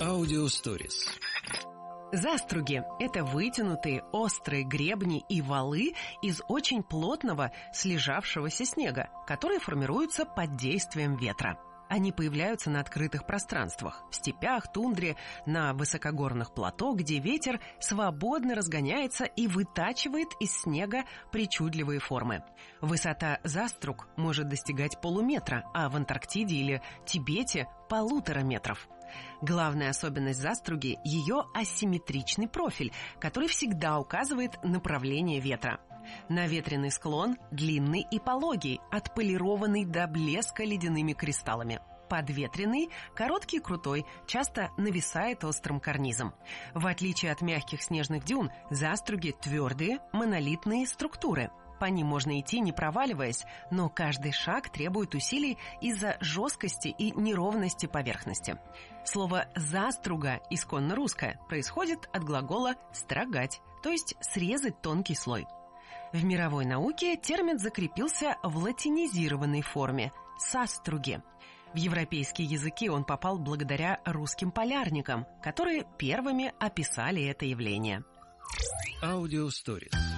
Аудиосторис. Заструги – это вытянутые, острые гребни и валы из очень плотного, слежавшегося снега, которые формируются под действием ветра. Они появляются на открытых пространствах – в степях, тундре, на высокогорных плато, где ветер свободно разгоняется и вытачивает из снега причудливые формы. Высота заструг может достигать полуметра, а в Антарктиде или Тибете – 1,5 метров. Главная особенность заструги – ее асимметричный профиль, который всегда указывает направление ветра. Наветренный склон длинный и пологий, отполированный до блеска ледяными кристаллами. Подветренный, короткий и крутой, часто нависает острым карнизом. В отличие от мягких снежных дюн, заструги твердые, монолитные структуры. По ним можно идти, не проваливаясь, но каждый шаг требует усилий из-за жесткости и неровности поверхности. Слово «заструга» исконно русское, происходит от глагола «строгать», то есть срезать тонкий слой. В мировой науке термин закрепился в латинизированной форме – «саструги». В европейские языки он попал благодаря русским полярникам, которые первыми описали это явление. Аудиосторис.